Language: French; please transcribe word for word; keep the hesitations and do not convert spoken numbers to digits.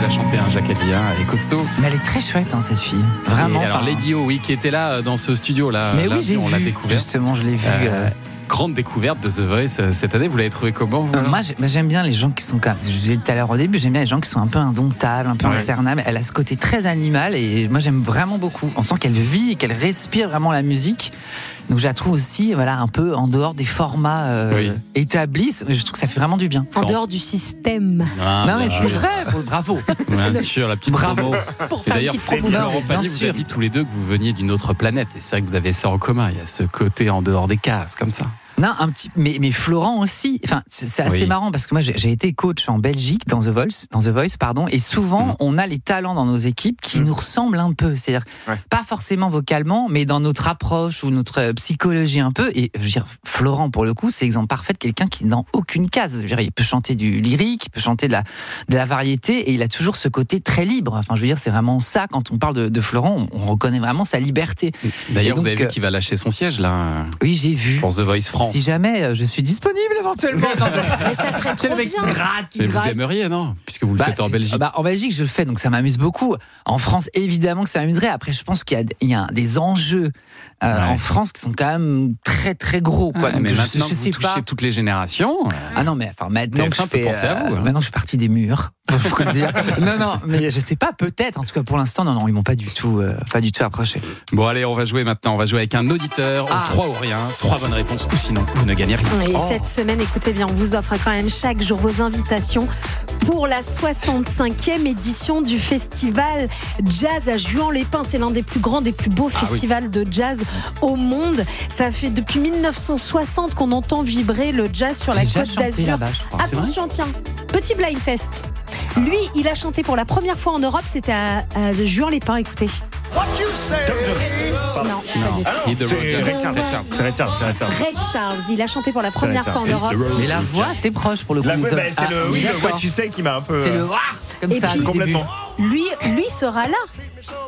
à chanter, hein, Jacques Adilla, elle est costaud. Mais elle est très chouette, hein, cette fille. Vraiment. Et alors, enfin... Lady O, oui, qui était là dans ce studio là. Mais là, oui, j'ai on vu. l'a découvert. Justement, je l'ai vu. Euh, Euh... Grande découverte de The Voice cette année. Vous l'avez trouvé comment, vous? Euh, moi, j'ai, bah, j'aime bien les gens qui sont comme. Je vous disais tout à l'heure au début, j'aime bien les gens qui sont un peu indomptables, un peu Ouais. incernables. Elle a ce côté très animal et moi, j'aime vraiment beaucoup. On sent qu'elle vit et qu'elle respire vraiment la musique. Donc, je la trouve aussi, voilà, un peu en dehors des formats euh, Oui. établis. Je trouve que ça fait vraiment du bien. En dehors du système. Ah, non, mais bah, c'est oui. vrai. Bravo. Bien sûr, la petite Bravo. promo. Pour Et faire une d'ailleurs, petite c'est promo. Florent Non, Pagny bien vous sûr. a dit tous les deux que vous veniez d'une autre planète. Et c'est vrai que vous avez ça en commun. Il y a ce côté en dehors des cases, comme ça. Non, un petit, mais, mais Florent aussi. Enfin, c'est c'est assez Oui. marrant parce que moi, j'ai, j'ai été coach en Belgique dans The Voice, dans The Voice, pardon, et souvent, Mm. on a les talents dans nos équipes qui Mm. nous ressemblent un peu. C'est-à-dire, Ouais. pas forcément vocalement, mais dans notre approche ou notre euh, psychologie un peu. Et je veux dire, Florent, pour le coup, c'est l'exemple parfait de quelqu'un qui n'est dans aucune case. Je veux dire, il peut chanter du lyrique, il peut chanter de la, de la variété, et il a toujours ce côté très libre. Enfin, je veux dire, c'est vraiment ça. Quand on parle de, de Florent, on, on reconnaît vraiment sa liberté. D'ailleurs, Et vous avez donc, vu euh, qu'il va lâcher son siège, là, Oui, j'ai vu. pour The Voice France. Si jamais euh, je suis disponible éventuellement. Non, je- Mais ça serait C'est le trop mec qui bien. gratte, qui Mais vous gratte. aimeriez, non? Puisque vous le Bah, faites en c'est- Belgique. bah, en Belgique, je le fais, donc ça m'amuse beaucoup. En France, évidemment que ça m'amuserait. Après, je pense qu'il y a, il y a des enjeux euh, Ouais. en France qui sont quand même très très gros. Quoi. Ouais, Donc, mais je, maintenant je que sais vous touchez pas. toutes les générations, euh, Ah non, mais enfin maintenant T F un que je peut fais, penser à vous, hein. maintenant que je suis parti des murs, faut le dire. Non, non, mais je sais pas. Peut-être. En tout cas, pour l'instant, non, non, ils m'ont pas du tout, euh, pas du tout approché. bon, allez, on va jouer maintenant. On va jouer avec un auditeur. Ah. Trois ou rien. Trois bonnes réponses, ou sinon, vous ne gagnez rien. Et Oh. cette semaine, écoutez bien, on vous offre quand même chaque jour vos invitations pour la soixante-cinquième édition du festival Jazz à Juan-les-Pins. C'est l'un des plus grands, des plus beaux Ah oui. festivals de jazz au monde. Ça fait depuis mille neuf cent soixante qu'on entend vibrer le jazz sur la J'ai déjà Côte chanté d'Azur. là-bas, je crois. C'est vrai Attention, tiens, petit blind test. Lui, il a chanté pour la première fois en Europe, c'était à, à Juan-les-Pins, écoutez. Non, pas Non. du tout. Hit the road, C'est Jack. Ray Charles. Ray Charles. C'est Ray Charles, c'est Ray Charles. Ray Charles, il a chanté pour la première Ray fois en Charles. Europe. Mais la voix, c'était proche pour le coup. La voix, de- bah, c'est Ah, le, oui, le d'accord. What You Say qui m'a un peu. C'est euh, le ah, comme Et ça. puis- au début. Complètement. Lui, lui sera là.